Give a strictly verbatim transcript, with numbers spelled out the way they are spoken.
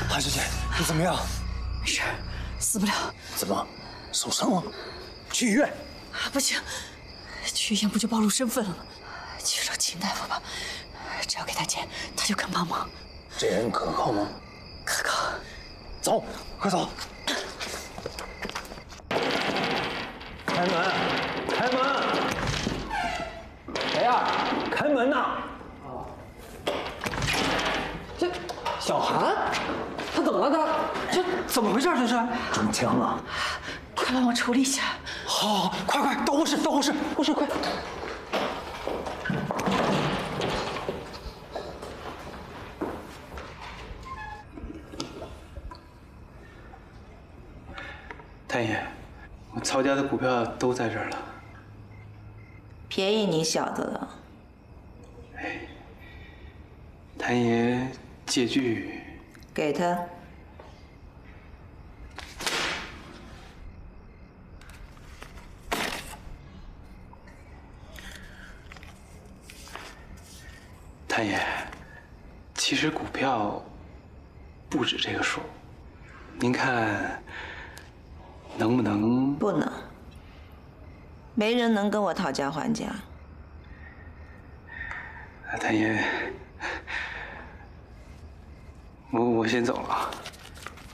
韩小姐，你怎么样？ 没事，死不了。 怎么，受伤了？去医院。 啊，不行，去医院不就暴露身份了吗？去找秦大夫吧，只要给他钱，他就肯帮忙。 这人可靠吗？ 可靠。 走，快走！开门！开门！谁呀？开门呐！这小韩，他怎么了？他这怎么回事？这是中枪了！ 快帮我处理一下！ 好，好，快快到卧室，到卧室，卧室快！ 太爷，我曹家的股票都在这儿了。 便宜你小子了。 哎，谭爷借据， 给他。 谭爷，其实股票不止这个数，您看能不能？ 不能。没人能跟我讨价还价。 谭爷，我我先走了。